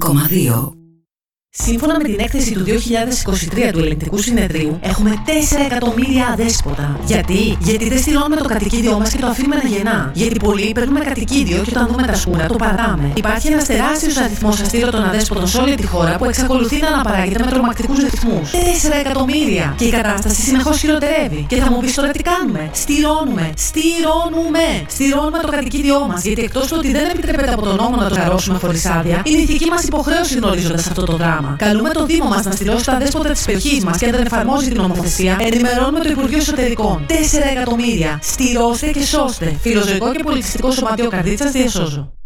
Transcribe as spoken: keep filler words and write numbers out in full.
κόμμα δύο. Σύμφωνα με την έκθεση του δύο χιλιάδες είκοσι τρία του Ελεγκτικού Συνεδρίου, έχουμε τέσσερα εκατομμύρια αδέσποτα. Γιατί? Γιατί δεν στηρώνουμε το κατοικίδιό μας και το αφήνουμε να γεννά. Γιατί πολλοί παίρνουμε κατοικίδιο και όταν δούμε τα σκούρα το παράμε. Υπάρχει ένας τεράστιος αριθμός αστήρωτων αδέσποτων σε όλη τη χώρα που εξακολουθεί να αναπαράγεται με τρομακτικούς ρυθμούς. τέσσερα εκατομμύρια! Και η κατάσταση συνεχώς χειροτερεύει. Και θα μου πεις τώρα τι κάνουμε? Στηρώνουμε! Στηρώνουμε! Στηρώνουμε το κατοικίδιό μας. Γιατί εκτός του ότι δεν επιτρέπεται από τον νόμο να το καρώσουμε χωρίς άδεια, είναι ηθική μας υποχρέωση γνωρίζοντας αυτό το δράμα. Καλούμε το Δήμο μας να στηρώσει τα δέσποτα της περιοχής μας και αν δεν εφαρμόζει την νομοθεσία, ενημερώνουμε το Υπουργείο Εσωτερικών. τέσσερα εκατομμύρια! Στηρώστε και σώστε! Φιλοζωικό και πολιτιστικό σωματείο Καρδίτσας διασώζω.